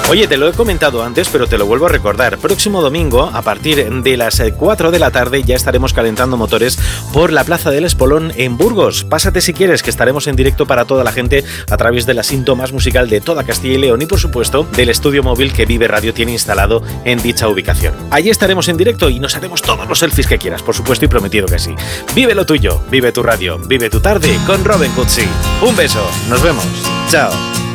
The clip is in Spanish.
Oye, te lo he comentado antes, pero te lo vuelvo a recordar. Próximo domingo, a partir de las 4 de la tarde, ya estaremos calentando motores por la Plaza del Espolón en Burgos. Pásate si quieres, que estaremos en directo para toda la gente a través de la Síntomas musical de toda Castilla y León y, por supuesto, del estudio móvil que Vive Radio tiene instalado en dicha ubicación. Allí estaremos en directo y nos haremos todos los selfies que quieras, por supuesto, y prometido que sí. Vive lo tuyo, vive tu radio, vive tu tarde con Robin Cutsi. Un beso, nos vemos. Chao.